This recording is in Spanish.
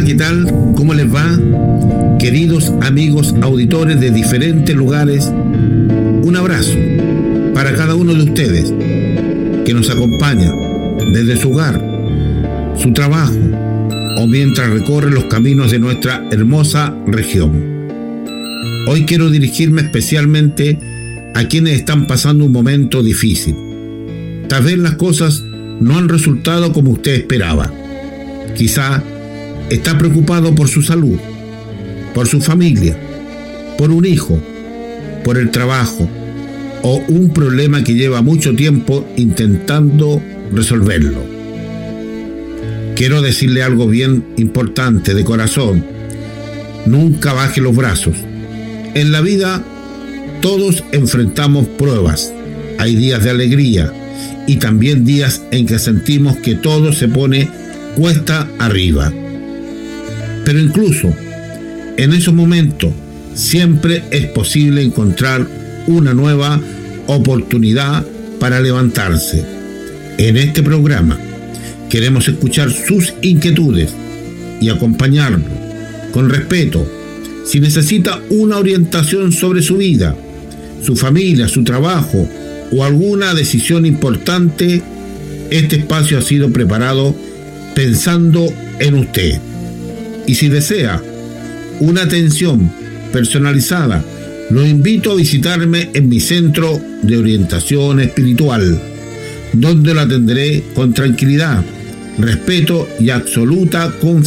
¿qué tal? ¿Cómo les va? Queridos amigos auditores de diferentes lugares, un abrazo para cada uno de ustedes que nos acompaña desde su hogar, su trabajo o mientras recorre los caminos de nuestra hermosa región. Hoy quiero dirigirme especialmente a quienes están pasando un momento difícil. Tal vez las cosas no han resultado como usted esperaba. Quizá está preocupado por su salud, por su familia, por un hijo, por el trabajo o un problema que lleva mucho tiempo intentando resolverlo. Quiero decirle algo bien importante de corazón. Nunca baje los brazos. En la vida todos enfrentamos pruebas. Hay días de alegría y también días en que sentimos que todo se pone cuesta arriba. Pero incluso en esos momentos siempre es posible encontrar una nueva oportunidad para levantarse. En este programa queremos escuchar sus inquietudes y acompañarlo con respeto. Si necesita una orientación sobre su vida, su familia, su trabajo o alguna decisión importante, este espacio ha sido preparado pensando en usted. Y si desea una atención personalizada, lo invito a visitarme en mi centro de orientación espiritual, donde lo atenderé con tranquilidad, respeto y absoluta confianza.